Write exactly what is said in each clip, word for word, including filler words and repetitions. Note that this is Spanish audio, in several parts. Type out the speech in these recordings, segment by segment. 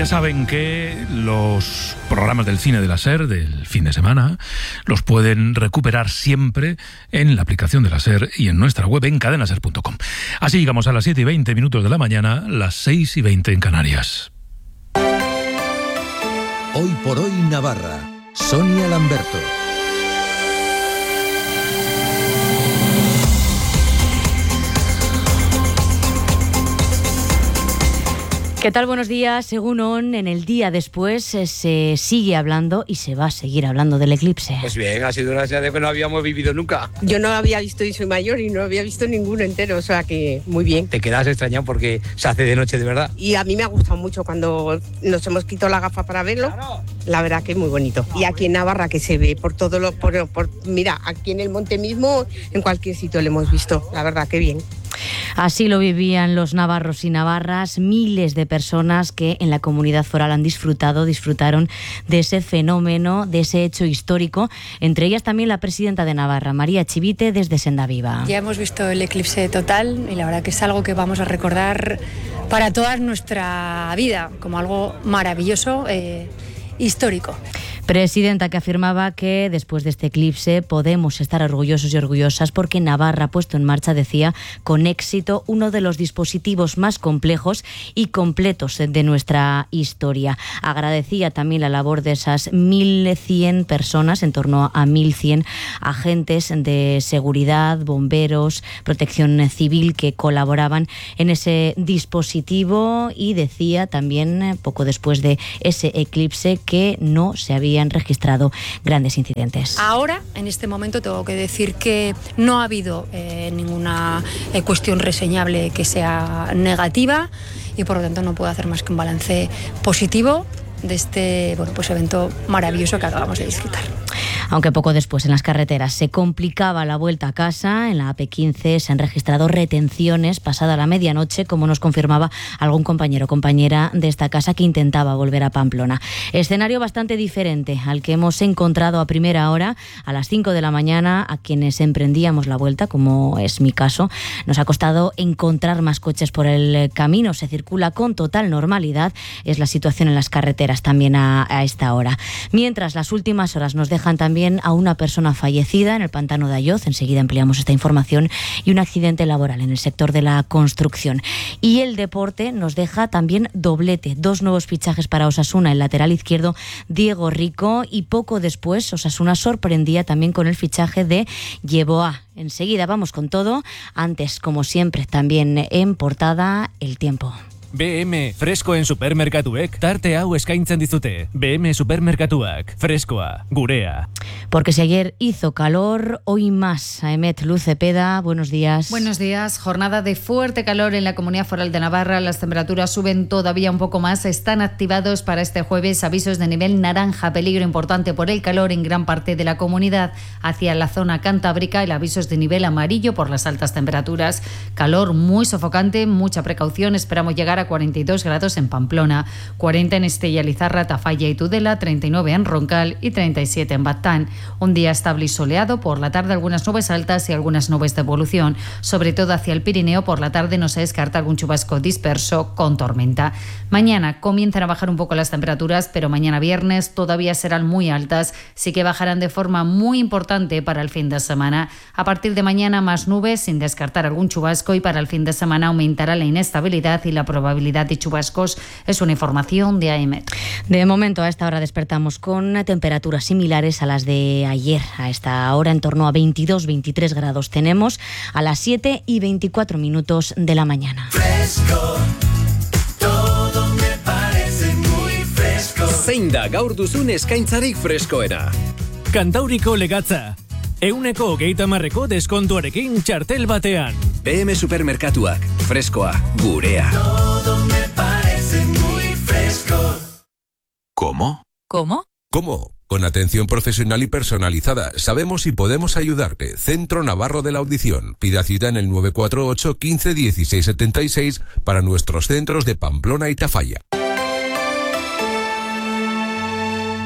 ya saben que los programas del cine de la SER del fin de semana los pueden recuperar siempre en la aplicación de la SER y en nuestra web en cadena ser punto com. Así llegamos a las siete y veinte minutos de la mañana, las seis y veinte en Canarias. Hoy por hoy Navarra, Sonia Lamberto. ¿Qué tal? Buenos días. Según O N, en el día después eh, se sigue hablando y se va a seguir hablando del eclipse. Pues bien, ha sido una serie que no habíamos vivido nunca. Yo no había visto y soy mayor y no había visto ninguno entero, o sea que muy bien. Te quedas extrañado porque se hace de noche de verdad. Y a mí me ha gustado mucho cuando nos hemos quitado la gafa para verlo. Claro. La verdad que es muy bonito. Y aquí en Navarra que se ve por todo lo... Por, por, mira, aquí en el monte mismo, en cualquier sitio lo hemos visto. La verdad que bien. Así lo vivían los navarros y navarras, miles de personas que en la comunidad foral han disfrutado, disfrutaron de ese fenómeno, de ese hecho histórico, entre ellas también la presidenta de Navarra, María Chivite, desde Senda Viva. Ya hemos visto el eclipse total y la verdad que es algo que vamos a recordar para toda nuestra vida, como algo maravilloso, eh, histórico. Presidenta que afirmaba que después de este eclipse podemos estar orgullosos y orgullosas porque Navarra ha puesto en marcha, decía, con éxito uno de los dispositivos más complejos y completos de nuestra historia. Agradecía también la labor de esas mil cien personas, en torno a mil cien agentes de seguridad, bomberos, protección civil que colaboraban en ese dispositivo, y decía también, poco después de ese eclipse, que no se había han registrado grandes incidentes. Ahora, en este momento, tengo que decir que no ha habido eh, ninguna eh, cuestión reseñable que sea negativa y por lo tanto no puedo hacer más que un balance positivo de este bueno, pues evento maravilloso que acabamos de disfrutar. Aunque poco después en las carreteras se complicaba la vuelta a casa, en la A P quince se han registrado retenciones pasada la medianoche, como nos confirmaba algún compañero o compañera de esta casa que intentaba volver a Pamplona. Escenario bastante diferente al que hemos encontrado a primera hora, a las cinco de la mañana, a quienes emprendíamos la vuelta, como es mi caso. Nos ha costado encontrar más coches por el camino, se circula con total normalidad, es la situación en las carreteras también a, a esta hora. Mientras, las últimas horas nos dejan también a una persona fallecida en el pantano de Ayoz, enseguida ampliamos esta información, y un accidente laboral en el sector de la construcción. Y el deporte nos deja también doblete, dos nuevos fichajes para Osasuna, el lateral izquierdo Diego Rico, y poco después Osasuna sorprendía también con el fichaje de Yeboah. Enseguida vamos con todo, antes, como siempre, también en portada, el tiempo. B M fresko en supermerkatuek tarte hau eskaintzen dizute. B M supermerkatuak, freskoa, gurea. Porque si ayer hizo calor, hoy más. Aemet Luz Cepeda, buenos días. Buenos días. Jornada de fuerte calor en la Comunidad Foral de Navarra. Las temperaturas suben todavía un poco más. Están activados para este jueves avisos de nivel naranja, peligro importante por el calor en gran parte de la comunidad. Hacia la zona cantábrica, el aviso es de nivel amarillo por las altas temperaturas. Calor muy sofocante, mucha precaución. Esperamos llegar a cuarenta y dos grados en Pamplona, cuarenta en Estella, Lizarra, Tafalla y Tudela, treinta y nueve en Roncal y treinta y siete en Baztán. Un día estable y soleado, por la tarde algunas nubes altas y algunas nubes de evolución, sobre todo hacia el Pirineo. Por la tarde no se descarta algún chubasco disperso con tormenta. Mañana comienzan a bajar un poco las temperaturas, pero mañana viernes todavía serán muy altas, sí que bajarán de forma muy importante para el fin de semana. A partir de mañana más nubes, sin descartar algún chubasco, y para el fin de semana aumentará la inestabilidad y la probabilidad de chubascos. Es una información de Aemet. De momento, a esta hora despertamos con temperaturas similares a las de ayer. A esta hora en torno a veintidós veintitrés grados tenemos a las siete y veinticuatro minutos de la mañana. Fresco, todo me parece muy fresco. Zein da gaur duzun eskaintzarik freskoena? Kantauriko legatza. Euneko hogeita marreko deskontuarekin txartel batean. B M supermerkatuak, freskoa, gurea. Todo me parece muy fresco. ¿Cómo? ¿Cómo? ¿Cómo? Con atención profesional y personalizada. Sabemos y podemos ayudarte. Centro Navarro de la Audición. Pida cita en el nueve cuatro ocho, quince, dieciséis setenta y seis para nuestros centros de Pamplona y Tafalla.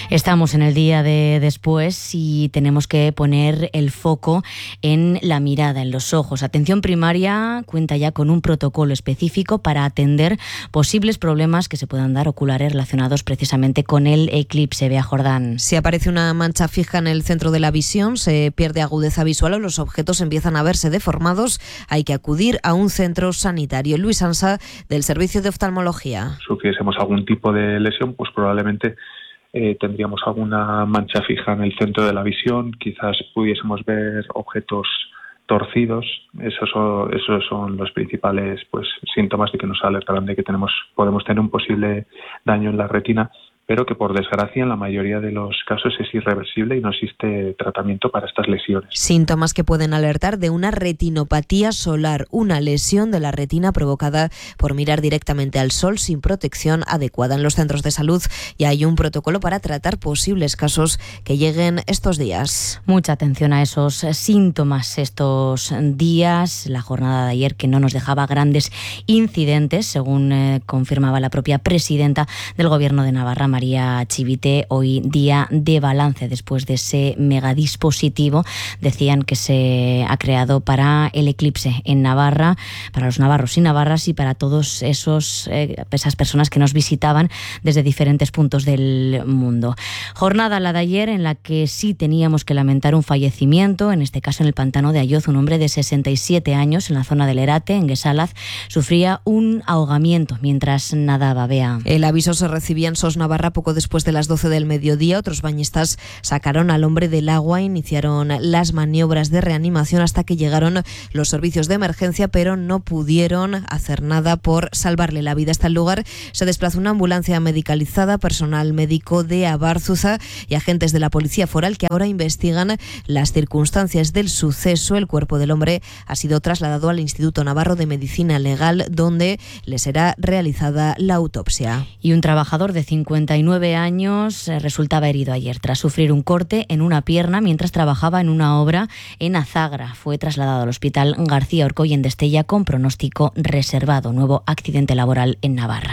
Estamos en el día de después y tenemos que poner el foco en la mirada, en los ojos. Atención Primaria cuenta ya con un protocolo específico para atender posibles problemas que se puedan dar oculares relacionados precisamente con el eclipse. Bea Jordán. Si aparece una mancha fija en el centro de la visión, se pierde agudeza visual o los objetos empiezan a verse deformados, hay que acudir a un centro sanitario. Luis Ansa, del Servicio de Oftalmología. Si sufriésemos algún tipo de lesión, pues probablemente eh, tendríamos alguna mancha fija en el centro de la visión, quizás pudiésemos ver objetos torcidos. Esos son, esos son los principales pues síntomas de que nos alertarán de que tenemos podemos tener un posible daño en la retina, pero que por desgracia en la mayoría de los casos es irreversible y no existe tratamiento para estas lesiones. Síntomas que pueden alertar de una retinopatía solar, una lesión de la retina provocada por mirar directamente al sol sin protección adecuada. En los centros de salud ya hay un protocolo para tratar posibles casos que lleguen estos días. Mucha atención a esos síntomas estos días. La jornada de ayer que no nos dejaba grandes incidentes, según eh, confirmaba la propia presidenta del Gobierno de Navarra, María Chivite. Hoy día de balance después de ese megadispositivo, decían, que se ha creado para el eclipse en Navarra, para los navarros y navarras y para todos esos eh, esas personas que nos visitaban desde diferentes puntos del mundo. Jornada la de ayer en la que sí teníamos que lamentar un fallecimiento, en este caso en el pantano de Ayoz. Un hombre de sesenta y siete años en la zona del Erate, en Guesalaz, sufría un ahogamiento mientras nadaba. Bea. El aviso se recibía en Sos Navarra poco después de las doce del mediodía. Otros bañistas sacaron al hombre del agua, iniciaron las maniobras de reanimación hasta que llegaron los servicios de emergencia, pero no pudieron hacer nada por salvarle la vida. Hasta el lugar se desplazó una ambulancia medicalizada, personal médico de Abárzuza y agentes de la Policía Foral que ahora investigan las circunstancias del suceso. El cuerpo del hombre ha sido trasladado al Instituto Navarro de Medicina Legal, donde le será realizada la autopsia. Y un trabajador de cincuenta y nueve años resultaba herido ayer tras sufrir un corte en una pierna mientras trabajaba en una obra en Azagra. Fue trasladado al Hospital García Orcoy en Destella con pronóstico reservado. Nuevo accidente laboral en Navarra.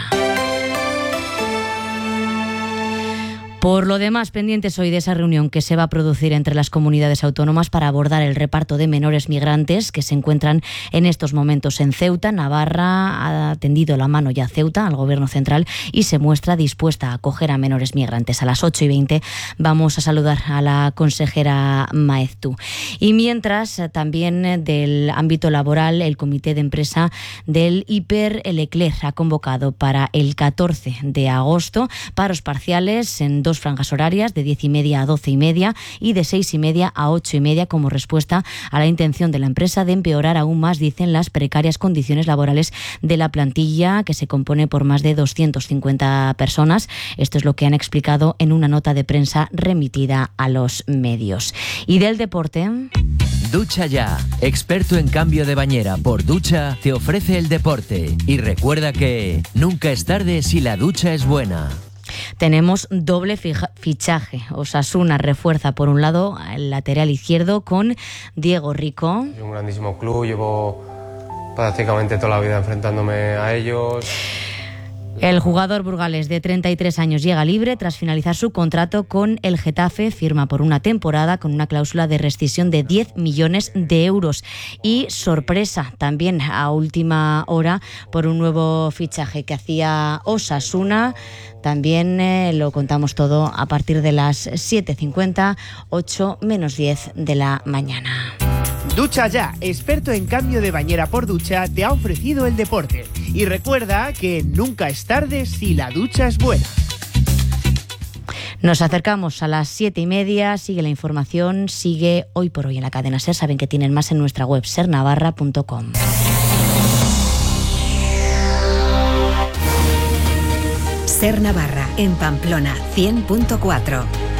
Por lo demás, pendientes hoy de esa reunión que se va a producir entre las comunidades autónomas para abordar el reparto de menores migrantes que se encuentran en estos momentos en Ceuta. Navarra ha tendido la mano ya a Ceuta, al Gobierno central, y se muestra dispuesta a acoger a menores migrantes. A las ocho y veinte vamos a saludar a la consejera Maeztu. Y mientras, también del ámbito laboral, el Comité de Empresa del Hiper Leclerc ha convocado para el catorce de agosto paros parciales en dos franjas horarias, de diez y media a doce y media y de seis y media a ocho y media, como respuesta a la intención de la empresa de empeorar aún más, dicen, las precarias condiciones laborales de la plantilla, que se compone por más de doscientas cincuenta personas. Esto es lo que han explicado en una nota de prensa remitida a los medios. Y del deporte. Ducha Ya, experto en cambio de bañera por ducha, te ofrece el deporte. Y recuerda que nunca es tarde si la ducha es buena. Tenemos doble fija, fichaje. Osasuna refuerza por un lado el lateral izquierdo con Diego Rico. Es un grandísimo club, llevo prácticamente toda la vida enfrentándome a ellos. El jugador burgalés de treinta y tres años llega libre tras finalizar su contrato con el Getafe. Firma por una temporada con una cláusula de rescisión de diez millones de euros. Y sorpresa también a última hora por un nuevo fichaje que hacía Osasuna. También eh, lo contamos todo a partir de las siete cincuenta, ocho menos diez de la mañana. Ducha Ya, experto en cambio de bañera por ducha, te ha ofrecido el deporte. Y recuerda que nunca es tarde si la ducha es buena. Nos acercamos a las siete y media, sigue la información, sigue Hoy por Hoy en la cadena SER. Saben que tienen más en nuestra web, ser navarra punto com. Ser Navarra, en Pamplona, cien punto cuatro.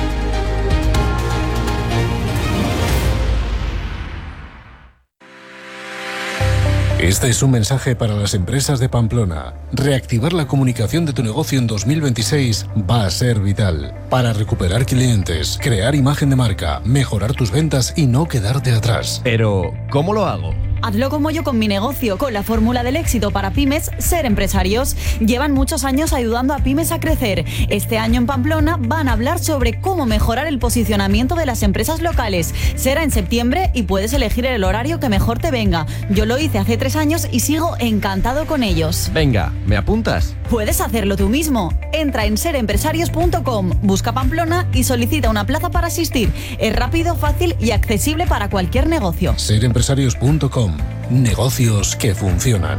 Este es un mensaje para las empresas de Pamplona. Reactivar la comunicación de tu negocio en dos mil veintiséis va a ser vital para recuperar clientes, crear imagen de marca, mejorar tus ventas y no quedarte atrás. Pero, ¿cómo lo hago? Hazlo como yo con mi negocio, con la fórmula del éxito para pymes, Ser Empresarios. Llevan muchos años ayudando a pymes a crecer. Este año en Pamplona van a hablar sobre cómo mejorar el posicionamiento de las empresas locales. Será en septiembre y puedes elegir el horario que mejor te venga. Yo lo hice hace tres años y sigo encantado con ellos. Venga, ¿me apuntas? Puedes hacerlo tú mismo. Entra en ser empresarios punto com, busca Pamplona y solicita una plaza para asistir. Es rápido, fácil y accesible para cualquier negocio. ser empresarios punto com. Negocios que funcionan.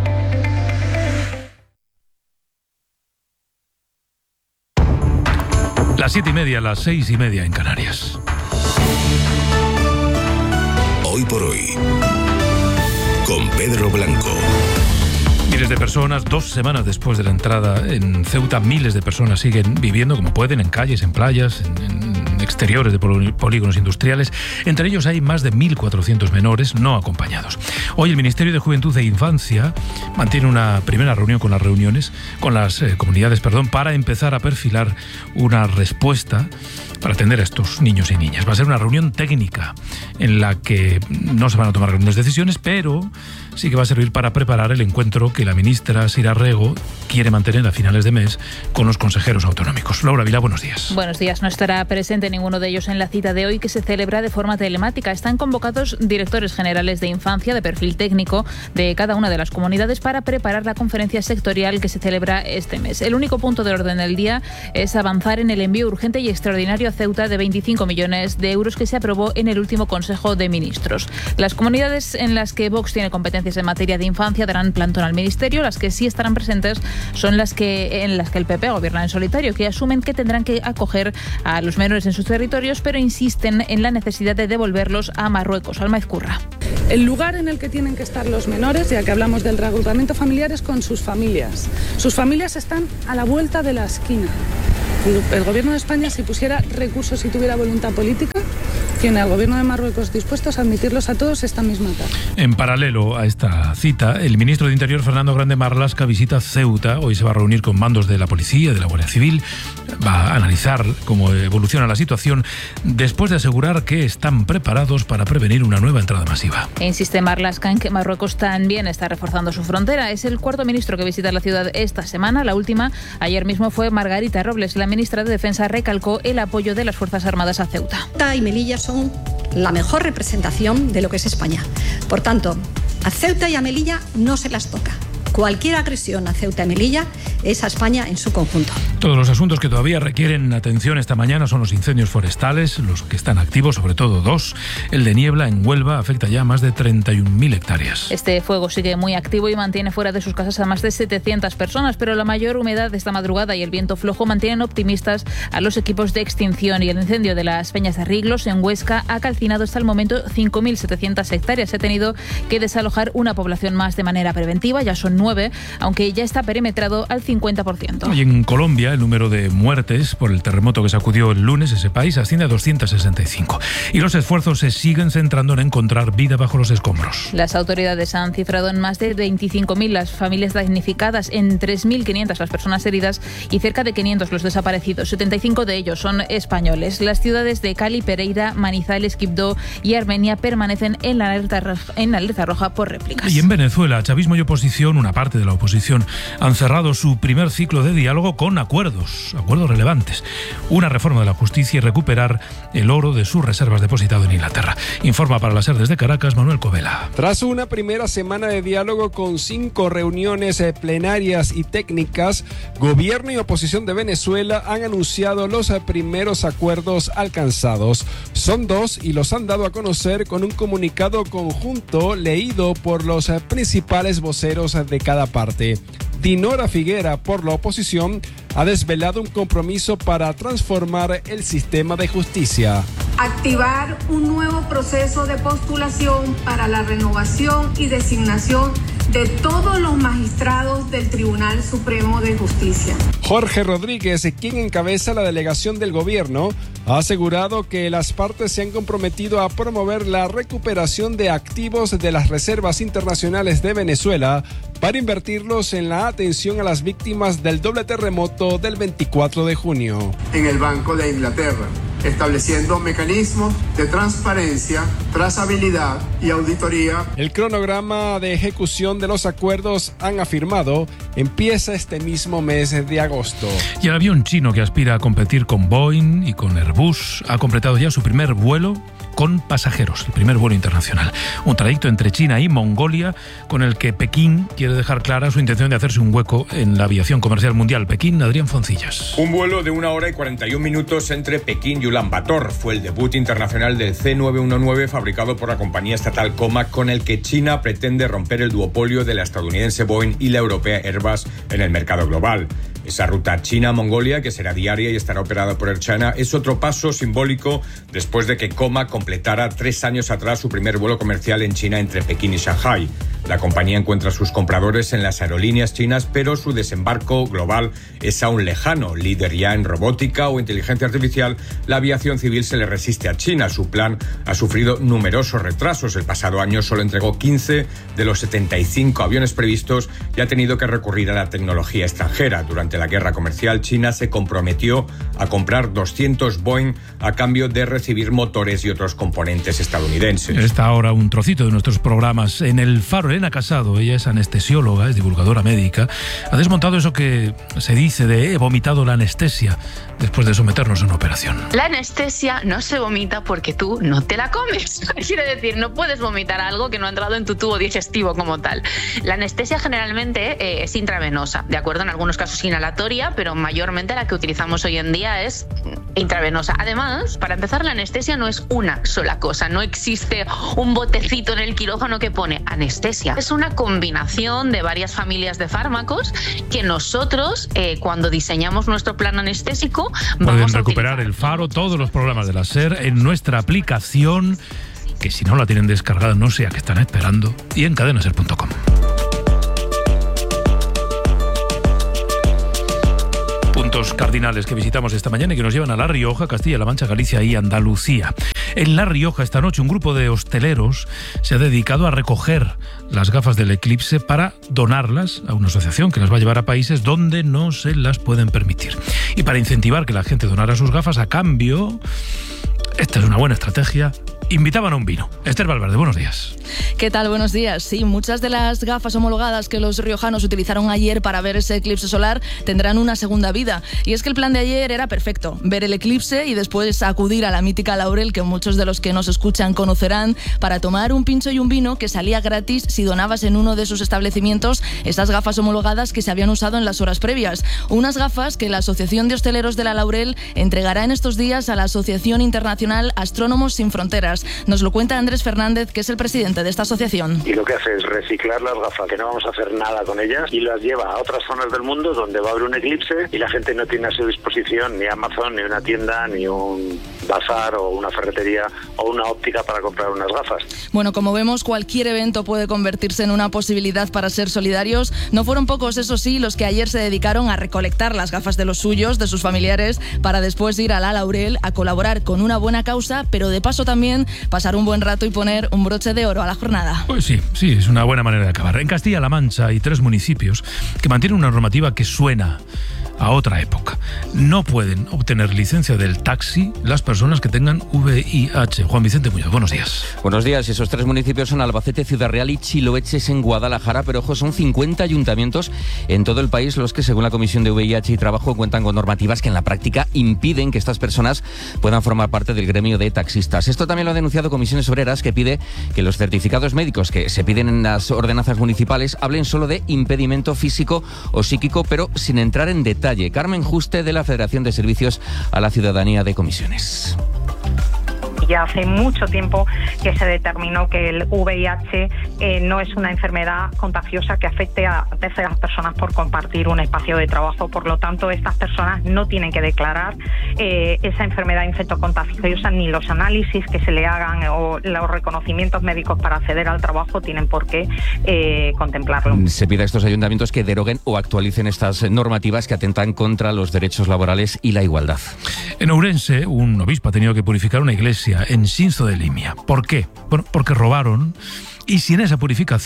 Las siete y media, las seis y media en Canarias. Hoy por hoy, con Pedro Blanco. Miles de personas, dos semanas después de la entrada en Ceuta, miles de personas siguen viviendo como pueden, en calles, en playas, en, en exteriores de polígonos industriales. Entre ellos hay más de mil cuatrocientos menores no acompañados. Hoy el Ministerio de Juventud e Infancia mantiene una primera reunión con las reuniones, con las eh, comunidades, perdón, para empezar a perfilar una respuesta para atender a estos niños y niñas. Va a ser una reunión técnica en la que no se van a tomar grandes decisiones, pero sí que va a servir para preparar el encuentro que la ministra Sira Rego quiere mantener a finales de mes con los consejeros autonómicos. Laura Vilá, buenos días. Buenos días. No estará presente ninguno de ellos en la cita de hoy, que se celebra de forma telemática. Están convocados directores generales de infancia de perfil técnico de cada una de las comunidades para preparar la conferencia sectorial que se celebra este mes. El único punto de orden del día es avanzar en el envío urgente y extraordinario a Ceuta de veinticinco millones de euros que se aprobó en el último Consejo de Ministros. Las comunidades en las que Vox tiene competencias en materia de infancia darán plantón al Ministerio. Las que sí estarán presentes son las que en las que el P P gobierna en solitario, que asumen que tendrán que acoger a los menores en sus territorios, pero insisten en la necesidad de devolverlos a Marruecos. Alma Ezcurra. El lugar en el que tienen que estar los menores, ya que hablamos del reagrupamiento familiar, es con sus familias. Sus familias están a la vuelta de la esquina. El Gobierno de España, si pusiera recursos y tuviera voluntad política, tiene al Gobierno de Marruecos dispuestos a admitirlos a todos esta misma tarde. En paralelo a esta cita, el ministro de Interior, Fernando Grande Marlaska, visita Ceuta. Hoy se va a reunir con mandos de la Policía, de la Guardia Civil. Va a analizar cómo evoluciona la situación después de asegurar que están preparados para prevenir una nueva entrada masiva. E insiste Marlaska en que Marruecos también está reforzando su frontera. Es el cuarto ministro que visita la ciudad esta semana. La última, ayer mismo, fue Margarita Robles. La ministra de Defensa recalcó el apoyo de las Fuerzas Armadas a Ceuta. Ceuta y Melilla son la mejor representación de lo que es España. Por tanto, a Ceuta y a Melilla no se las toca. Cualquier agresión a Ceuta y Melilla es a España en su conjunto. Todos los asuntos que todavía requieren atención esta mañana son los incendios forestales, los que están activos, sobre todo dos. El de Niebla, en Huelva, afecta ya a más de treinta y un mil hectáreas. Este fuego sigue muy activo y mantiene fuera de sus casas a más de setecientas personas, pero la mayor humedad de esta madrugada y el viento flojo mantienen optimistas a los equipos de extinción, y el incendio de las Peñas de Riglos, en Huesca, ha calcinado hasta el momento cinco mil setecientas hectáreas. Se ha tenido que desalojar una población más de manera preventiva, ya son nueve, aunque ya está perimetrado al cincuenta por ciento. Y en Colombia, el número de muertes por el terremoto que sacudió el lunes ese país asciende a doscientos sesenta y cinco. Y los esfuerzos se siguen centrando en encontrar vida bajo los escombros. Las autoridades han cifrado en más de veinticinco mil las familias damnificadas, en tres mil quinientas las personas heridas y cerca de quinientos los desaparecidos. setenta y cinco de ellos son españoles. Las ciudades de Cali, Pereira, Manizales, Quibdó y Armenia permanecen en la alerta, en la alerta roja por réplicas. Y en Venezuela, chavismo y oposición, una parte de la oposición, han cerrado su primer ciclo de diálogo con acuerdos, acuerdos relevantes. Una reforma de la justicia y recuperar el oro de sus reservas depositado en Inglaterra. Informa para la SER desde Caracas, Manuel Covela. Tras una primera semana de diálogo con cinco reuniones plenarias y técnicas, gobierno y oposición de Venezuela han anunciado los primeros acuerdos alcanzados. Son dos y los han dado a conocer con un comunicado conjunto leído por los principales voceros de cada parte. Dinora Figuera, por la oposición, ha desvelado un compromiso para transformar el sistema de justicia. Activar un nuevo proceso de postulación para la renovación y designación de todos los magistrados del Tribunal Supremo de Justicia. Jorge Rodríguez, quien encabeza la delegación del gobierno, ha asegurado que las partes se han comprometido a promover la recuperación de activos de las reservas internacionales de Venezuela para invertirlos en la atención a las víctimas del doble terremoto del veinticuatro de junio. En el Banco de Inglaterra, estableciendo mecanismos de transparencia, trazabilidad y auditoría. El cronograma de ejecución de los acuerdos, han afirmado, empieza este mismo mes de agosto. Y el avión chino que aspira a competir con Boeing y con Airbus ha completado ya su primer vuelo con pasajeros, el primer vuelo internacional. Un trayecto entre China y Mongolia con el que Pekín quiere dejar clara su intención de hacerse un hueco en la aviación comercial mundial. Pekín, Adrián Foncillas. Un vuelo de una hora y cuarenta y un minutos entre Pekín y Ulaanbaatar fue el debut internacional del C novecientos diecinueve fabricado por la compañía estatal Comac, con el que China pretende romper el duopolio de la estadounidense Boeing y la europea Airbus en el mercado global. Esa ruta China-Mongolia, que será diaria y estará operada por Air China, es otro paso simbólico después de que Comac completara tres años atrás su primer vuelo comercial en China entre Pekín y Shanghái. La compañía encuentra a sus compradores en las aerolíneas chinas, pero su desembarco global es aún lejano. Líder ya en robótica o inteligencia artificial, la aviación civil se le resiste a China. Su plan ha sufrido numerosos retrasos. El pasado año solo entregó quince de los setenta y cinco aviones previstos y ha tenido que recurrir a la tecnología extranjera. Durante la guerra comercial, China se comprometió a comprar doscientos Boeing a cambio de recibir motores y otros componentes estadounidenses. Está ahora un trocito de nuestros programas en El Faro. Elena Casado, ella es anestesióloga, es divulgadora médica, ha desmontado eso que se dice de he vomitado la anestesia después de someternos a una operación. La anestesia no se vomita porque tú no te la comes. Quiere decir, no puedes vomitar algo que no ha entrado en tu tubo digestivo como tal. La anestesia generalmente eh, es intravenosa, de acuerdo, en algunos casos inhalatoria, pero mayormente la que utilizamos hoy en día es intravenosa. Además, para empezar, la anestesia no es una sola cosa, no existe un botecito en el quirófano que pone anestesia. Es una combinación de varias familias de fármacos que nosotros, eh, cuando diseñamos nuestro plan anestésico, Pueden vamos a recuperar El Faro, todos los programas de la SER en nuestra aplicación, que si no la tienen descargada no sé a qué están esperando, y en cadena ser punto com. Puntos cardinales que visitamos esta mañana y que nos llevan a La Rioja, Castilla-La Mancha, Galicia y Andalucía. En La Rioja, esta noche, un grupo de hosteleros se ha dedicado a recoger las gafas del eclipse para donarlas a una asociación que las va a llevar a países donde no se las pueden permitir. Y para incentivar que la gente donara sus gafas, a cambio, esta es una buena estrategia, invitaban a un vino. Esther Valverde, buenos días. ¿Qué tal? Buenos días. Sí, muchas de las gafas homologadas que los riojanos utilizaron ayer para ver ese eclipse solar tendrán una segunda vida. Y es que el plan de ayer era perfecto, ver el eclipse y después acudir a la mítica Laurel, que muchos de los que nos escuchan conocerán, para tomar un pincho y un vino que salía gratis si donabas en uno de sus establecimientos esas gafas homologadas que se habían usado en las horas previas. Unas gafas que la Asociación de Hosteleros de la Laurel entregará en estos días a la Asociación Internacional Astrónomos Sin Fronteras. Nos lo cuenta Andrés Fernández, que es el presidente de esta asociación. Y lo que hace es reciclar las gafas, que no vamos a hacer nada con ellas, y las lleva a otras zonas del mundo donde va a haber un eclipse y la gente no tiene a su disposición ni Amazon, ni una tienda, ni un bazar o una ferretería o una óptica para comprar unas gafas. Bueno, como vemos, cualquier evento puede convertirse en una posibilidad para ser solidarios. No fueron pocos, eso sí, los que ayer se dedicaron a recolectar las gafas de los suyos, de sus familiares, para después ir a la Laurel a colaborar con una buena causa, pero de paso también pasar un buen rato y poner un broche de oro a la jornada. Pues sí, sí, es una buena manera de acabar. En Castilla-La Mancha hay tres municipios que mantienen una normativa que suena a otra época. No pueden obtener licencia del taxi las personas que tengan V I H. Juan Vicente Muñoz, buenos días. Buenos días. Esos tres municipios son Albacete, Ciudad Real y Chiloeches en Guadalajara, pero ojo, son cincuenta ayuntamientos en todo el país los que, según la Comisión de V I H y Trabajo, cuentan con normativas que en la práctica impiden que estas personas puedan formar parte del gremio de taxistas. Esto también lo ha denunciado Comisiones Obreras, que pide que los certificados médicos que se piden en las ordenanzas municipales hablen solo de impedimento físico o psíquico, pero sin entrar en detalle. Carmen Juste, de la Federación de Servicios a la Ciudadanía de Comisiones. Ya hace mucho tiempo que se determinó que el V I H eh, no es una enfermedad contagiosa que afecte a terceras personas por compartir un espacio de trabajo. Por lo tanto, estas personas no tienen que declarar eh, esa enfermedad infectocontagiosa, ni los análisis que se le hagan o los reconocimientos médicos para acceder al trabajo tienen por qué eh, contemplarlo. Se pide a estos ayuntamientos que deroguen o actualicen estas normativas que atentan contra los derechos laborales y la igualdad. En Ourense, un obispo ha tenido que purificar una iglesia en Sinzo de Limia. ¿Por qué? Bueno, porque robaron y sin esa purificación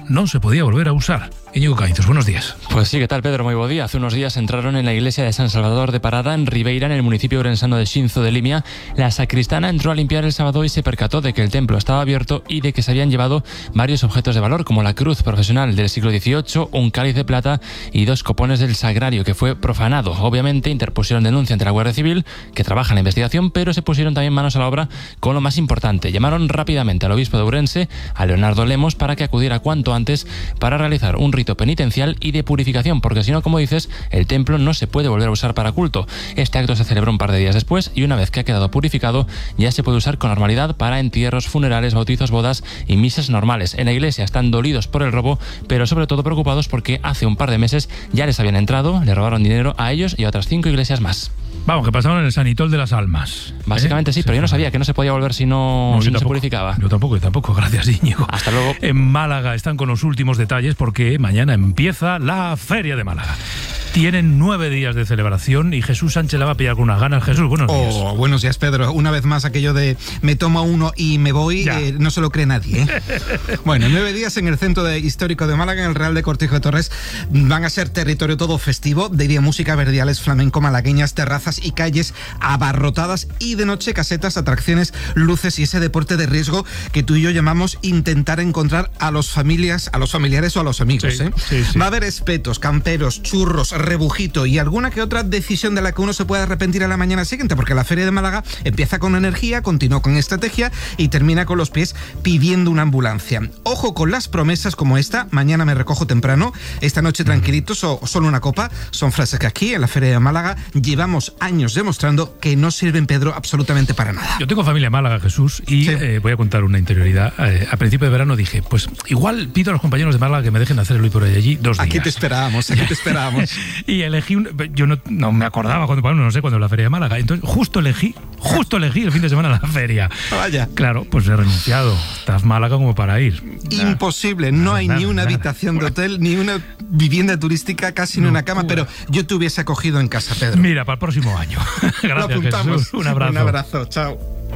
no se podía volver a usar. Íñigo Cañizos, buenos días. Pues sí, ¿qué tal, Pedro? Muy buen día. Hace unos días entraron en la iglesia de San Salvador de Parada, en Ribeira, en el municipio orensano de Xinzo de Limia. La sacristana entró a limpiar el sábado y se percató de que el templo estaba abierto y de que se habían llevado varios objetos de valor, como la cruz profesional del siglo dieciocho, un cáliz de plata y dos copones del sagrario, que fue profanado. Obviamente interpusieron denuncia ante la Guardia Civil, que trabaja en la investigación, pero se pusieron también manos a la obra con lo más importante. Llamaron rápidamente al obispo de Ourense, a Leonardo Lemos, para que acudiera cuanto antes para realizar un rito penitencial y de purificación, porque si no, como dices, el templo no se puede volver a usar para culto. Este acto se celebró un par de días después y una vez que ha quedado purificado ya se puede usar con normalidad para entierros, funerales, bautizos, bodas y misas normales. En la iglesia están dolidos por el robo, pero sobre todo preocupados porque hace un par de meses ya les habían entrado, le robaron dinero a ellos y a otras cinco iglesias más. Vamos, que pasaron en el Sanitol de las Almas. Básicamente ¿eh? sí, pero yo no sabía que no se podía volver si no, no, si no se purificaba. Yo tampoco, yo tampoco, gracias, Íñigo. Hasta luego. En Málaga están con los últimos detalles porque mañana empieza la Feria de Málaga. Tienen nueve días de celebración y Jesús Sánchez la va a pillar con unas ganas. Jesús, buenos días. Oh, buenos días, Pedro. Una vez más aquello de me tomo uno y me voy, eh, no se lo cree nadie. ¿eh? Bueno, nueve días en el centro de, histórico de Málaga, en el Real de Cortijo de Torres, van a ser territorio todo festivo. De día música, verdiales, flamenco, malagueñas, terrazas y calles abarrotadas, y de noche casetas, atracciones, luces y ese deporte de riesgo que tú y yo llamamos intentar encontrar a los familias, a los familiares o a los amigos. Sí, ¿eh? sí, sí. Va a haber espetos, camperos, churros, rebujito y alguna que otra decisión de la que uno se puede arrepentir a la mañana siguiente, porque la Feria de Málaga empieza con energía, continúa con estrategia y termina con los pies pidiendo una ambulancia. Ojo con las promesas como esta: mañana me recojo temprano, esta noche tranquilitos o solo una copa. Son frases que aquí en la Feria de Málaga llevamos años demostrando que no sirven, Pedro, absolutamente para nada. Yo tengo familia en Málaga, Jesús, y sí. eh, voy a contar una interioridad. Eh, a principio de verano dije, pues igual pido a los compañeros de Málaga que me dejen hacer el hoy por hoy allí dos días. Aquí te esperábamos, aquí te esperábamos. Y elegí un, yo no, no me acordaba cuando, bueno, no sé, cuando la Feria de Málaga. Entonces justo elegí, justo elegí el fin de semana la feria. Vaya. Claro, pues he renunciado. Estás Málaga como para ir. Imposible, no hay nada, ni una nada. habitación de hotel, ni una vivienda turística, casi no, ni una cama, pero yo te hubiese acogido en casa, Pedro. Mira, para el próximo año. Gracias, lo apuntamos. Jesús. Un abrazo. Un abrazo, chao.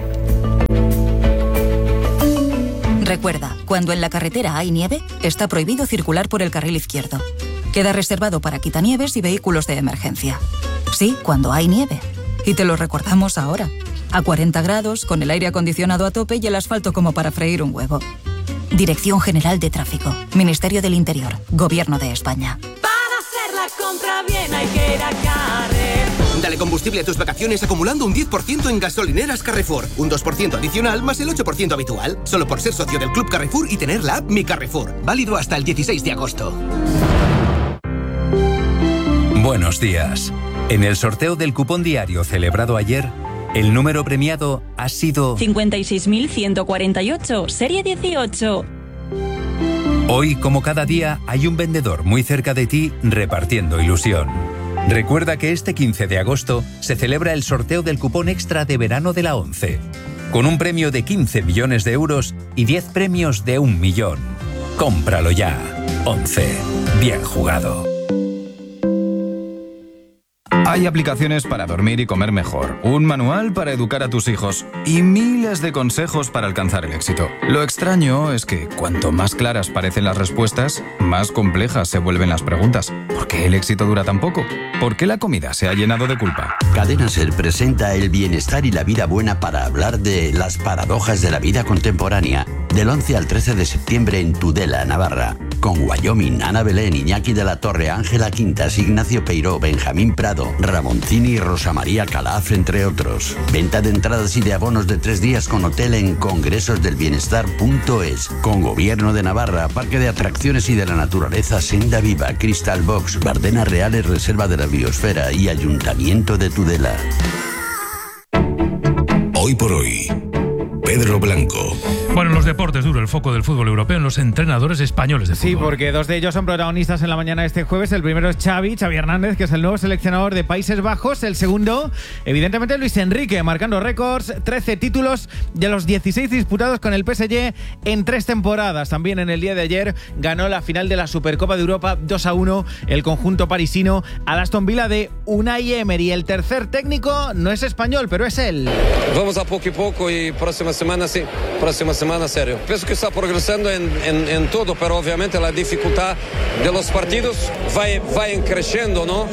Recuerda, cuando en la carretera hay nieve, está prohibido circular por el carril izquierdo. Queda reservado para quitanieves y vehículos de emergencia. Sí, cuando hay nieve. Y te lo recordamos ahora. A cuarenta grados, con el aire acondicionado a tope y el asfalto como para freír un huevo. Dirección General de Tráfico. Ministerio del Interior. Gobierno de España. Para hacer la compra bien hay que ir a Carrefour. Dale combustible a tus vacaciones acumulando un diez por ciento en gasolineras Carrefour. Un dos por ciento adicional más el ocho por ciento habitual. Solo por ser socio del Club Carrefour y tener la app Mi Carrefour. Válido hasta el dieciséis de agosto. Buenos días. En el sorteo del cupón diario celebrado ayer, el número premiado ha sido cincuenta y seis mil ciento cuarenta y ocho, serie dieciocho. Hoy, como cada día, hay un vendedor muy cerca de ti repartiendo ilusión. Recuerda que este quince de agosto se celebra el sorteo del cupón extra de verano de la ONCE, con un premio de quince millones de euros y diez premios de un millón. Cómpralo ya. ONCE. Bien jugado. Hay aplicaciones para dormir y comer mejor, un manual para educar a tus hijos y miles de consejos para alcanzar el éxito. Lo extraño es que cuanto más claras parecen las respuestas, más complejas se vuelven las preguntas. ¿Por qué el éxito dura tan poco? ¿Por qué la comida se ha llenado de culpa? Cadena Ser presenta el bienestar y la vida buena para hablar de las paradojas de la vida contemporánea. Del once al trece de septiembre en Tudela, Navarra. Con Wyoming, Ana Belén, Iñaki de la Torre, Ángela Quintas, Ignacio Peiró, Benjamín Prado, Ramoncini y Rosa María Calaf, entre otros. Venta de entradas y de abonos de tres días con hotel en congresosdelbienestar punto es. Con Gobierno de Navarra, Parque de Atracciones y de la Naturaleza Senda Viva, Crystal Box, Bardenas Reales, Reserva de la Biosfera y Ayuntamiento de Tudela. Hoy por hoy, Pedro Blanco. Bueno, los deportes, duro el foco del fútbol europeo en los entrenadores españoles de fútbol. Sí, porque dos de ellos son protagonistas en la mañana de este jueves. El primero es Xavi, Xavi Hernández, que es el nuevo seleccionador de Países Bajos. El segundo, evidentemente, Luis Enrique, marcando récords, trece títulos de los dieciséis disputados con el P S G en tres temporadas. También en el día de ayer ganó la final de la Supercopa de Europa dos a uno el conjunto parisino al Aston Villa de Unai Emery. El tercer técnico no es español, pero es él. Vamos a poco y poco y próxima semana sí, próxima semana semana serio. Pienso que está progresando en, en, en todo, pero obviamente la dificultad de los partidos va, va creciendo, ¿no?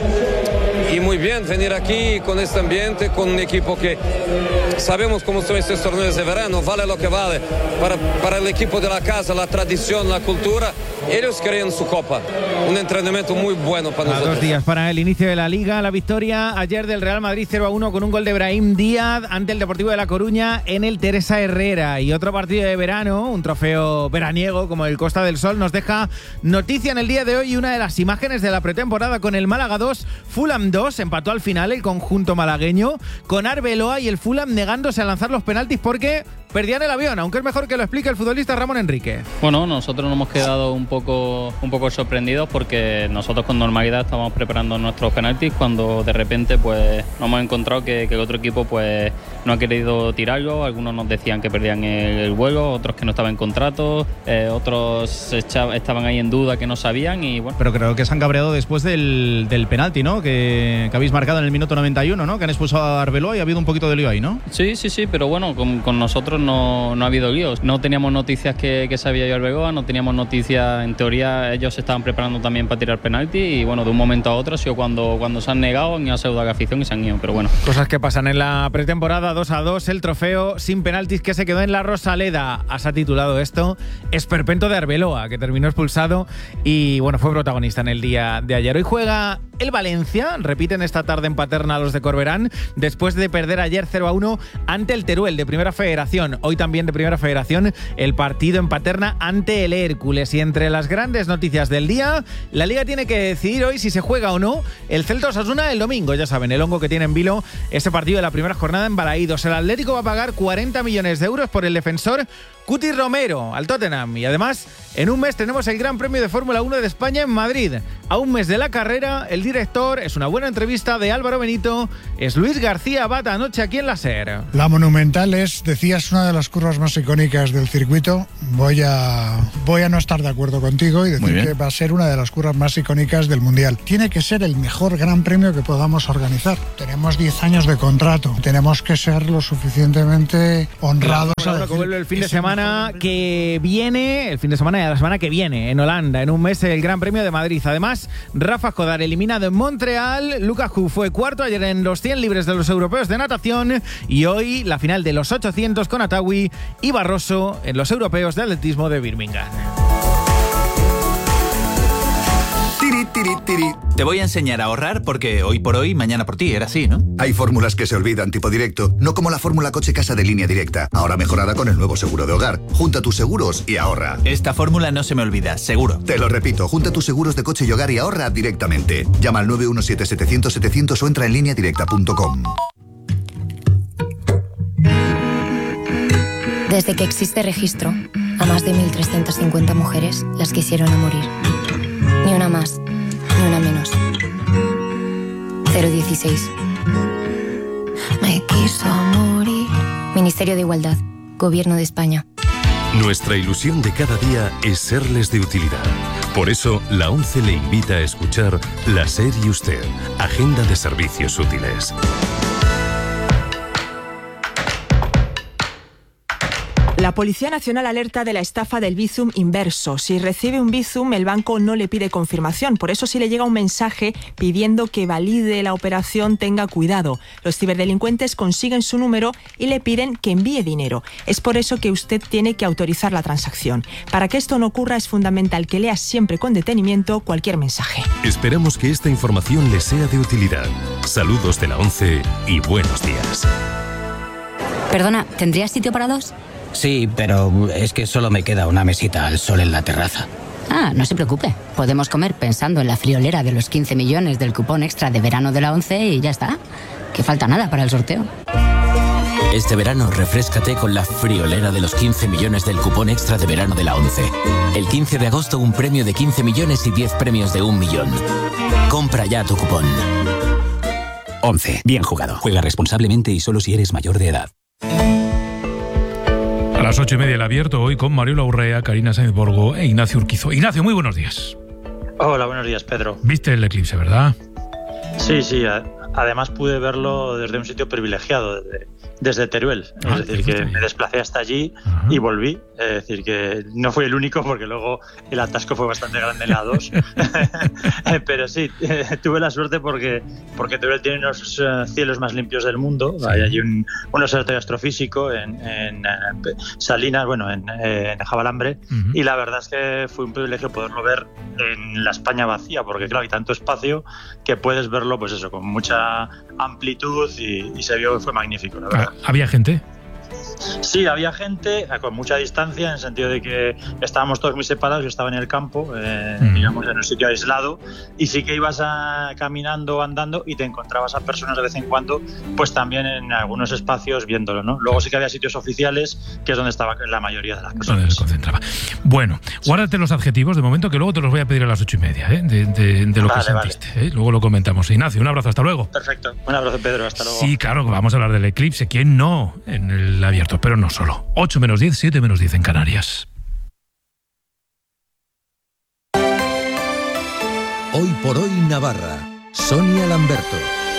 Y muy bien venir aquí con este ambiente, con un equipo que sabemos cómo son estos torneos de verano, vale lo que vale. Para, para el equipo de la casa, la tradición, la cultura, ellos querían su copa. Un entrenamiento muy bueno para a nosotros. Dos días para el inicio de la Liga, la victoria ayer del Real Madrid cero a uno con un gol de Brahim Díaz ante el Deportivo de La Coruña en el Teresa Herrera. Y otro partido de verano, un trofeo veraniego como el Costa del Sol, nos deja noticia en el día de hoy, una de las imágenes de la pretemporada con el Málaga dos, Fulham dos, empató al final el conjunto malagueño, con Arbeloa y el Fulham negándose a lanzar los penaltis porque perdían el avión, aunque es mejor que lo explique el futbolista Ramón Enrique. Bueno, nosotros nos hemos quedado un poco, un poco sorprendidos porque nosotros con normalidad estábamos preparando nuestros penaltis cuando de repente pues nos hemos encontrado que, que el otro equipo pues no ha querido tirarlo. Algunos nos decían que perdían el, el vuelo, otros que no estaban en contrato, eh, otros echaba, estaban ahí en duda que no sabían y bueno. Pero creo que se han cabreado después del, del penalti, ¿no? Que, que habéis marcado en el minuto noventa y uno, ¿no? Que han expulsado a Arbeloa y ha habido un poquito de lío ahí, ¿no? Sí, sí, sí, pero bueno, con, con nosotros no, no ha habido líos. No teníamos noticias que, que sabía yo Arbeloa, no teníamos noticias, en teoría ellos se estaban preparando también para tirar penalti y bueno, de un momento a otro ha sido cuando, cuando se han negado, han ido a saludar a la afición y se han ido, pero bueno. Cosas que pasan en la pretemporada, dos a dos, el trofeo sin penaltis que se quedó en la Rosaleda. Has titulado esto Esperpento de Arbeloa, que terminó expulsado y bueno, fue protagonista en el día de ayer. Hoy juega el Valencia, repiten esta tarde en Paterna los de Corberán, después de perder ayer cero a uno ante el Teruel de Primera Federación. Hoy también de Primera Federación el partido en Paterna ante el Hércules. Y entre las grandes noticias del día, la Liga tiene que decidir hoy si se juega o no el Celta Osasuna el domingo. Ya saben, el hongo que tiene en vilo ese partido de la primera jornada en Balaídos. El Atlético va a pagar cuarenta millones de euros por el defensor Cuti Romero al Tottenham. Y además, en un mes tenemos el Gran Premio de Fórmula uno de España en Madrid. A un mes de la carrera, el director, es una buena entrevista de Álvaro Benito, es Luis García Abad anoche aquí en la SER. La Monumental es, decías, una de las curvas más icónicas del circuito. Voy a, voy a no estar de acuerdo contigo y decir que va a ser una de las curvas más icónicas del Mundial. Tiene que ser el mejor Gran Premio que podamos organizar. Tenemos diez años de contrato. Tenemos que ser lo suficientemente honrados. Claro, claro, que vuelve el fin de semana que viene, el fin de semana de la semana que viene, en Holanda, en un mes el Gran Premio de Madrid. Además, Rafa Jodar eliminado en Montreal, Lucas Hu fue cuarto ayer en los cien libres de los europeos de natación y hoy la final de los ochocientos con Atawi y Barroso en los europeos de atletismo de Birmingham. Tiri, tiri, tiri. Te voy a enseñar a ahorrar porque hoy por hoy, mañana por ti, era así, ¿no? Hay fórmulas que se olvidan tipo directo, no como la fórmula coche-casa de Línea Directa, ahora mejorada con el nuevo seguro de hogar. Junta tus seguros y ahorra. Esta fórmula no se me olvida, seguro. Te lo repito, junta tus seguros de coche y hogar y ahorra directamente. Llama al nueve uno siete, setecientos, setecientos o entra en línea directa punto com. Desde que existe registro, a más de mil trescientas cincuenta mujeres las quisieron a morir. Ni una más, ni una menos. cero dieciséis. Me quiso morir. Ministerio de Igualdad, Gobierno de España. Nuestra ilusión de cada día es serles de utilidad. Por eso, la ONCE le invita a escuchar La SER y Usted, Agenda de Servicios Útiles. La Policía Nacional alerta de la estafa del Bizum inverso. Si recibe un Bizum, el banco no le pide confirmación. Por eso, si le llega un mensaje pidiendo que valide la operación, tenga cuidado. Los ciberdelincuentes consiguen su número y le piden que envíe dinero. Es por eso que usted tiene que autorizar la transacción. Para que esto no ocurra, es fundamental que lea siempre con detenimiento cualquier mensaje. Esperamos que esta información le sea de utilidad. Saludos de la ONCE y buenos días. Perdona, ¿tendrías sitio para dos? Sí, pero es que solo me queda una mesita al sol en la terraza. Ah, no se preocupe. Podemos comer pensando en la friolera de los quince millones del cupón extra de verano de la ONCE y ya está. Que falta nada para el sorteo. Este verano refréscate con la friolera de los quince millones del cupón extra de verano de la ONCE. El quince de agosto un premio de quince millones y diez premios de un millón. Compra ya tu cupón. ONCE. Bien jugado. Juega responsablemente y solo si eres mayor de edad. A las ocho y media el abierto, hoy con Mariola Urrea, Karina Sainz Borgo e Ignacio Urquizo. Ignacio, muy buenos días. Hola, buenos días, Pedro. ¿Viste el eclipse, verdad? Sí, sí, además pude verlo desde un sitio privilegiado, desde, desde Teruel. Ah, es decir, que me desplacé hasta allí uh-huh. y volví. Es decir, que no fui el único porque luego el atasco fue bastante grande en la A dos. Pero sí, tuve la suerte porque, porque Teruel tiene unos uh, cielos más limpios del mundo. Sí. Hay allí un, un observatorio astrofísico en, en, en Salinas, bueno, en, en Jabalambre. Uh-huh. Y la verdad es que fue un privilegio poderlo ver en la España vacía, porque claro, hay tanto espacio que puedes verlo, pues eso, con mucha amplitud y, y se vio que fue magnífico, la verdad. ¿Había gente? Sí, había gente con mucha distancia, en el sentido de que estábamos todos muy separados. Yo estaba en el campo, eh, mm. digamos, en un sitio aislado, y sí que ibas a, caminando, andando, y te encontrabas a personas de vez en cuando, pues también en algunos espacios viéndolo, ¿no? Luego sí que había sitios oficiales, que es donde estaba la mayoría de las personas. Donde se concentraba. Bueno, guárdate los adjetivos de momento, que luego te los voy a pedir a las ocho y media, ¿eh? de, de, de lo vale, que sentiste. Vale. ¿eh? Luego lo comentamos. Ignacio, un abrazo, hasta luego. Perfecto, un abrazo, Pedro, hasta luego. Sí, claro, vamos a hablar del eclipse. ¿Quién no? En el abierto, pero no solo. ocho menos diez, siete menos diez en Canarias. Hoy por hoy Navarra. Sonia Lamberto.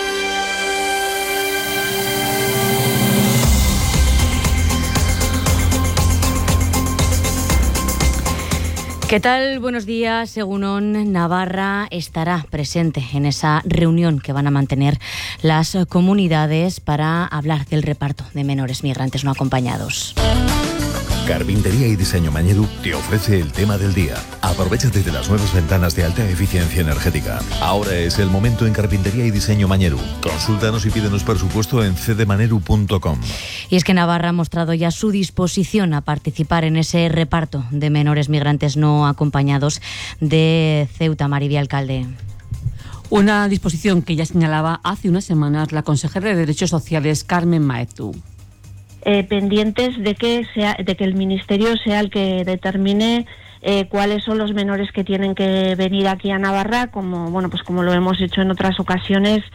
¿Qué tal? Buenos días. Egunon. Navarra estará presente en esa reunión que van a mantener las comunidades para hablar del reparto de menores migrantes no acompañados. Carpintería y Diseño Mañedu te ofrece el tema del día. Aprovechate de las nuevas ventanas de alta eficiencia energética. Ahora es el momento en Carpintería y Diseño Mañedu. Consúltanos y pídenos presupuesto en c d maneru punto com. Y es que Navarra ha mostrado ya su disposición a participar en ese reparto de menores migrantes no acompañados de Ceuta. Maribel Alcalde. Una disposición que ya señalaba hace unas semanas la consejera de Derechos Sociales, Carmen Maeztu. Eh, pendientes de que sea, de que el Ministerio sea el que determine eh, cuáles son los menores que tienen que venir aquí a Navarra, como bueno, pues como lo hemos hecho en otras ocasiones,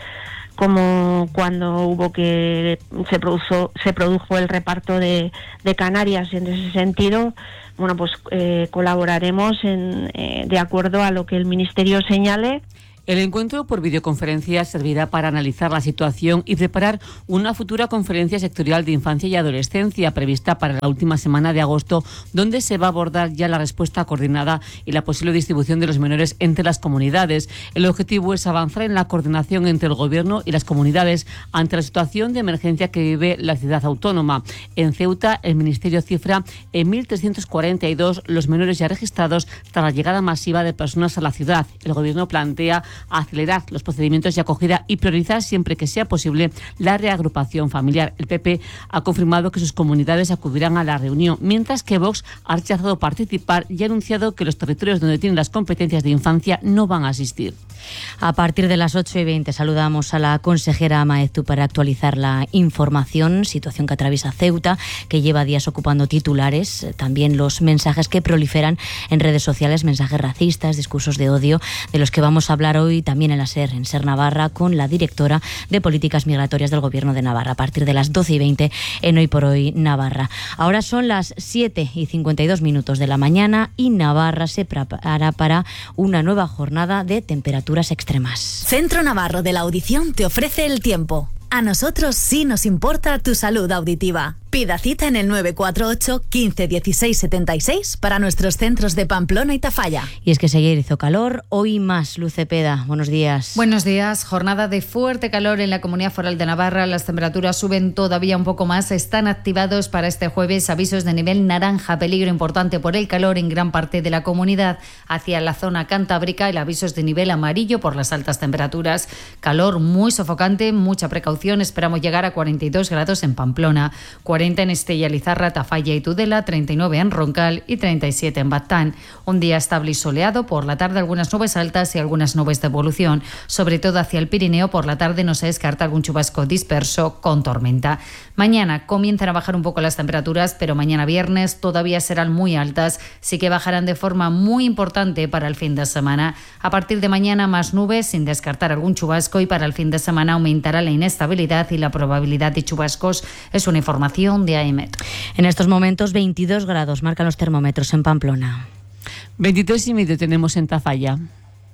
como cuando hubo que se produjo se produjo el reparto de, de Canarias. En ese sentido, bueno, pues eh, colaboraremos en, eh, de acuerdo a lo que el Ministerio señale. El encuentro por videoconferencia servirá para analizar la situación y preparar una futura conferencia sectorial de infancia y adolescencia prevista para la última semana de agosto, donde se va a abordar ya la respuesta coordinada y la posible distribución de los menores entre las comunidades. El objetivo es avanzar en la coordinación entre el Gobierno y las comunidades ante la situación de emergencia que vive la ciudad autónoma. En Ceuta, el Ministerio cifra en mil trescientos cuarenta y dos los menores ya registrados tras la llegada masiva de personas a la ciudad. El Gobierno plantea acelerar los procedimientos de acogida y priorizar siempre que sea posible la reagrupación familiar. El P P ha confirmado que sus comunidades acudirán a la reunión, mientras que Vox ha rechazado participar y ha anunciado que los territorios donde tienen las competencias de infancia no van a asistir. A partir de las ocho y veinte saludamos a la consejera Maeztu para actualizar la información, situación que atraviesa Ceuta, que lleva días ocupando titulares, también los mensajes que proliferan en redes sociales, mensajes racistas, discursos de odio, de los que vamos a hablar hoy también en la SER, en SER Navarra, con la directora de Políticas Migratorias del Gobierno de Navarra, a partir de las doce y veinte en Hoy por Hoy Navarra. Ahora son las siete y cincuenta y dos minutos de la mañana y Navarra se prepara para una nueva jornada de temperaturas extremas. Centro Navarro de la Audición te ofrece el tiempo. A nosotros sí nos importa tu salud auditiva. Pida cita en el nueve cuatro ocho, quince, dieciséis, setenta y seis para nuestros centros de Pamplona y Tafalla. Y es que ayer hizo calor, hoy más. Luz Cepeda, buenos días. Buenos días. Jornada de fuerte calor en la Comunidad Foral de Navarra. Las temperaturas suben todavía un poco más. Están activados para este jueves avisos de nivel naranja, peligro importante por el calor en gran parte de la comunidad. Hacia la zona cantábrica, el aviso es de nivel amarillo por las altas temperaturas. Calor muy sofocante, mucha precaución. Esperamos llegar a cuarenta y dos grados en Pamplona, cuarenta en Estella, Lizarra, Tafalla y Tudela, treinta y nueve en Roncal y treinta y siete en Baztán. Un día estable y soleado, por la tarde algunas nubes altas y algunas nubes de evolución, sobre todo hacia el Pirineo. Por la tarde no se descarta algún chubasco disperso con tormenta. Mañana comienzan a bajar un poco las temperaturas, pero mañana viernes todavía serán muy altas, sí que bajarán de forma muy importante para el fin de semana. A partir de mañana más nubes, sin descartar algún chubasco, y para el fin de semana aumentará la inestabilidad y la probabilidad de chubascos. Es una información de AEMET. En estos momentos veintidós grados marcan los termómetros en Pamplona. veintitrés y medio tenemos en Tafalla.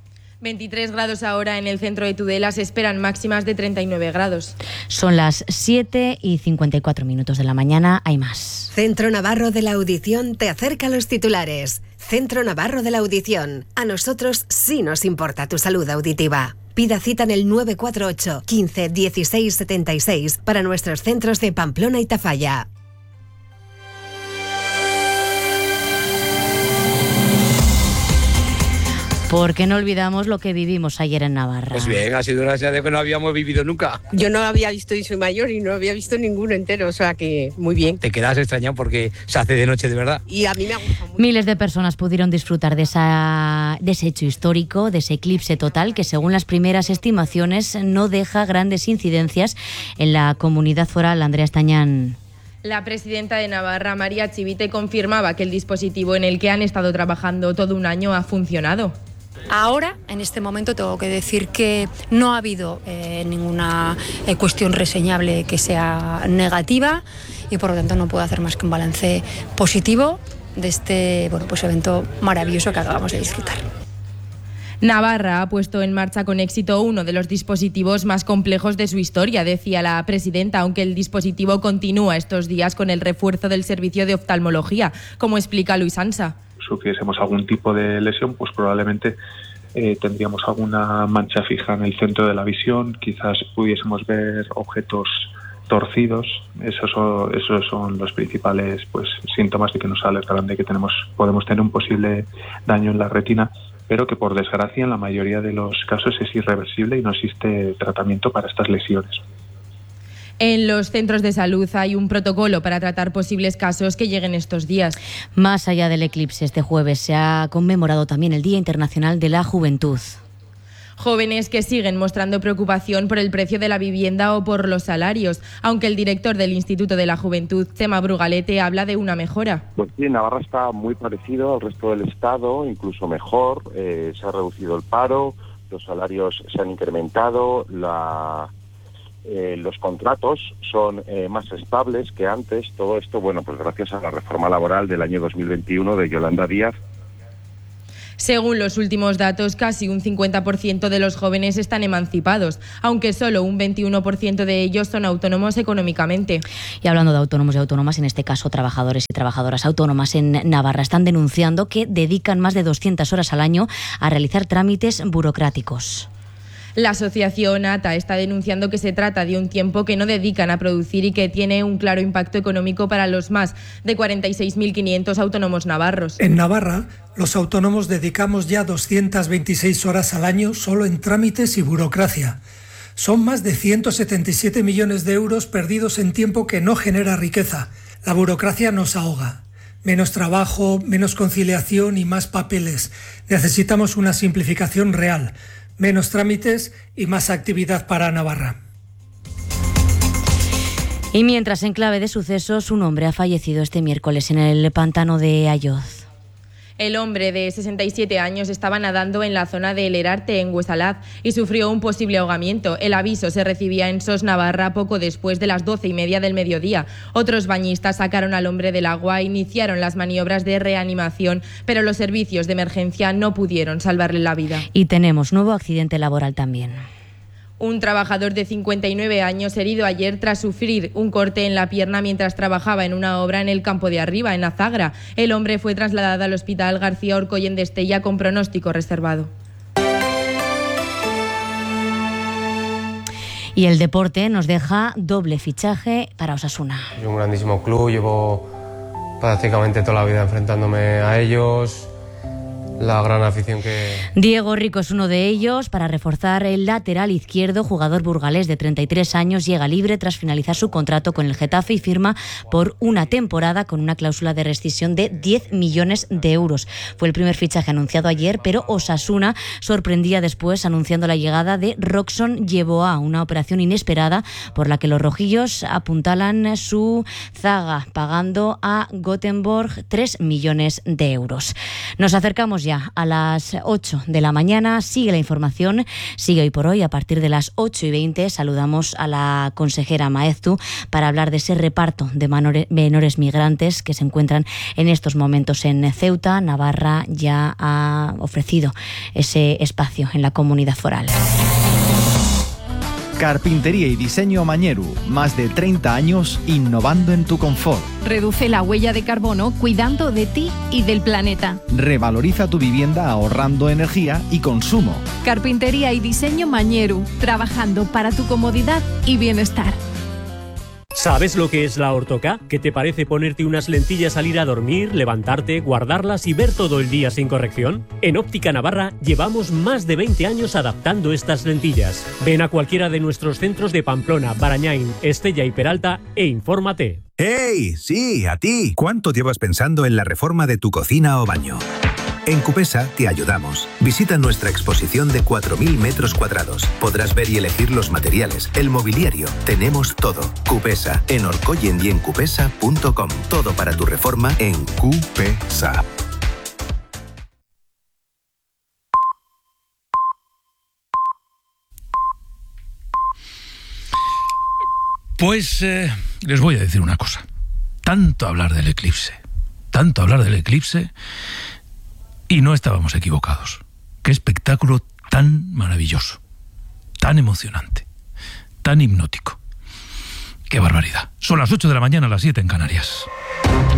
veintitrés grados ahora en el centro de Tudela, se esperan máximas de treinta y nueve grados. Son las siete y cincuenta y cuatro minutos de la mañana, hay más. Centro Navarro de la Audición te acerca a los titulares. Centro Navarro de la Audición. A nosotros sí nos importa tu salud auditiva. Pida cita en el nueve cuatro ocho, quince, dieciséis setenta y seis para nuestros centros de Pamplona y Tafalla. Porque no olvidamos lo que vivimos ayer en Navarra. Pues bien, ha sido una ciudad que no habíamos vivido nunca. Yo no había visto, y soy mayor, y no había visto ninguno entero, o sea que muy bien. Te quedas extrañado porque se hace de noche de verdad. Y a mí me ha gustado mucho. Miles de personas pudieron disfrutar de, esa, de ese hecho histórico, de ese eclipse total que según las primeras estimaciones no deja grandes incidencias en la comunidad foral. Andrea Estañán. La presidenta de Navarra, María Chivite, confirmaba que el dispositivo en el que han estado trabajando todo un año ha funcionado. Ahora, en este momento, tengo que decir que no ha habido eh, ninguna eh, cuestión reseñable que sea negativa y por lo tanto no puedo hacer más que un balance positivo de este bueno, pues evento maravilloso que acabamos de disfrutar. Navarra ha puesto en marcha con éxito uno de los dispositivos más complejos de su historia, decía la presidenta, aunque el dispositivo continúa estos días con el refuerzo del servicio de oftalmología, como explica Luis Ansa. Sufriésemos algún tipo de lesión, pues probablemente eh, tendríamos alguna mancha fija en el centro de la visión, quizás pudiésemos ver objetos torcidos. Esos son, esos son los principales pues síntomas de que nos alertarán de que tenemos podemos tener un posible daño en la retina, pero que por desgracia en la mayoría de los casos es irreversible y no existe tratamiento para estas lesiones. En los centros de salud hay un protocolo para tratar posibles casos que lleguen estos días. Más allá del eclipse, este jueves se ha conmemorado también el Día Internacional de la Juventud. Jóvenes que siguen mostrando preocupación por el precio de la vivienda o por los salarios, aunque el director del Instituto de la Juventud, Chema Brugalete, habla de una mejora. Pues sí, Navarra está muy parecido al resto del Estado, incluso mejor. Eh, se ha reducido el paro, los salarios se han incrementado, la... Eh, los contratos son eh, más estables que antes. Todo esto, bueno, pues gracias a la reforma laboral del año dos mil veintiuno de Yolanda Díaz. Según los últimos datos, casi un cincuenta por ciento de los jóvenes están emancipados, aunque solo un veintiuno por ciento de ellos son autónomos económicamente. Y hablando de autónomos y autónomas, en este caso trabajadores y trabajadoras autónomas en Navarra están denunciando que dedican más de doscientas horas al año a realizar trámites burocráticos. La asociación A T A está denunciando que se trata de un tiempo que no dedican a producir y que tiene un claro impacto económico para los más de cuarenta y seis mil quinientos autónomos navarros. En Navarra, los autónomos dedicamos ya doscientas veintiséis horas al año solo en trámites y burocracia. Son más de ciento setenta y siete millones de euros perdidos en tiempo que no genera riqueza. La burocracia nos ahoga. Menos trabajo, menos conciliación y más papeles. Necesitamos una simplificación real. Menos trámites y más actividad para Navarra. Y mientras, en clave de sucesos, un hombre ha fallecido este miércoles en el pantano de Ayoz. El hombre de sesenta y siete años estaba nadando en la zona de El Herarte, en Huesalaz, y sufrió un posible ahogamiento. El aviso se recibía en Sos, Navarra, poco después de las doce y media del mediodía. Otros bañistas sacaron al hombre del agua e iniciaron las maniobras de reanimación, pero los servicios de emergencia no pudieron salvarle la vida. Y tenemos nuevo accidente laboral también. Un trabajador de cincuenta y nueve años herido ayer tras sufrir un corte en la pierna mientras trabajaba en una obra en el Campo de Arriba, en Azagra. El hombre fue trasladado al Hospital García Orcoyen de Estella con pronóstico reservado. Y el deporte nos deja doble fichaje para Osasuna. Es un grandísimo club, llevo prácticamente toda la vida enfrentándome a ellos. La gran afición que... Diego Rico es uno de ellos. Para reforzar el lateral izquierdo, jugador burgalés de treinta y tres años, llega libre tras finalizar su contrato con el Getafe y firma por una temporada con una cláusula de rescisión de diez millones de euros. Fue el primer fichaje anunciado ayer, pero Osasuna sorprendía después anunciando la llegada de Roxon Yeboah, una operación inesperada por la que los rojillos apuntalan su zaga, pagando a Gothenburg tres millones de euros. Nos acercamos ya a las ocho de la mañana. Sigue la información, sigue hoy por hoy. A partir de las ocho y veinte saludamos a la consejera Maeztu para hablar de ese reparto de menores migrantes que se encuentran en estos momentos en Ceuta. Navarra ya ha ofrecido ese espacio en la comunidad foral. Carpintería y diseño Mañeru, más de treinta años innovando en tu confort. Reduce la huella de carbono cuidando de ti y del planeta. Revaloriza tu vivienda ahorrando energía y consumo. Carpintería y diseño Mañeru, trabajando para tu comodidad y bienestar. ¿Sabes lo que es la ortoca? ¿Qué te parece ponerte unas lentillas al ir a dormir, levantarte, guardarlas y ver todo el día sin corrección? En Óptica Navarra llevamos más de veinte años adaptando estas lentillas. Ven a cualquiera de nuestros centros de Pamplona, Barañáin, Estella y Peralta e infórmate. ¡Hey! Sí, a ti. ¿Cuánto llevas pensando en la reforma de tu cocina o baño? En Cupesa te ayudamos. Visita nuestra exposición de cuatro mil metros cuadrados. Podrás ver y elegir los materiales, el mobiliario. Tenemos todo. Cupesa, en Orcoyen y en cupesa punto com. Todo para tu reforma en Cupesa. Pues eh, les voy a decir una cosa. Tanto hablar del eclipse, tanto hablar del eclipse... Y no estábamos equivocados. Qué espectáculo tan maravilloso, tan emocionante, tan hipnótico. Qué barbaridad. Son las ocho de la mañana, las siete en Canarias.